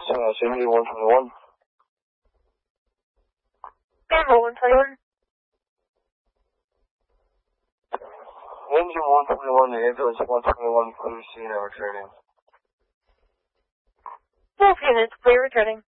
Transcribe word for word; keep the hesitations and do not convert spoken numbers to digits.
uh, Cindy one twenty-one. Bravo one twenty-one. Engine one twenty-one, the ambulance one twenty-one, clear scene and returning. Both units, clear returning.